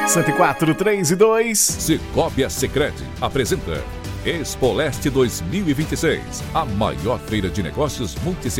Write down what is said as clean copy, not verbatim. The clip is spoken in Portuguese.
104, 3 e 2. Cicobi Sicredi apresenta Expo Leste 2026, a maior feira de negócios multissetorial